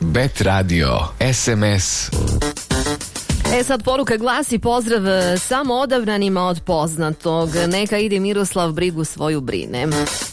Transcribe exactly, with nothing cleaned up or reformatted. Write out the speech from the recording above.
Bet Radio, es em es. E sad poruka glasi: pozdrav samo odavnanima od poznatog. Neka ide Miroslav, brigu svoju brine.